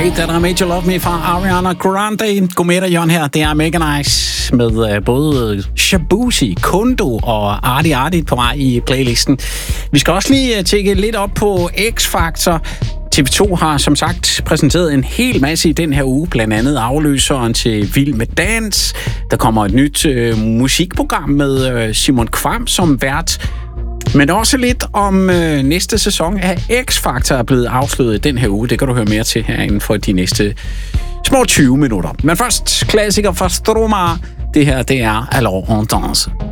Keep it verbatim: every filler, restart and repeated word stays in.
Hey, der er Made You Love Me fra Ariana Grande. Godmorgen, Jørgen her. Det er Mega Nice med uh, både Shabuzi, Kondo og Arti Arti på vej i playlisten. Vi skal også lige uh, tjekke lidt op på X-Factor. T V to har som sagt præsenteret en hel masse i den her uge, blandt andet afløseren til Vild med Dans. Der kommer et nyt uh, musikprogram med uh, Simon Kvam som vært. Men også lidt om øh, næste sæson af X-Factor er blevet afsløret den her uge. Det kan du høre mere til herinde for de næste små tyve minutter. Men først klassiker fra Stromae. Det her, det er Alors on danse.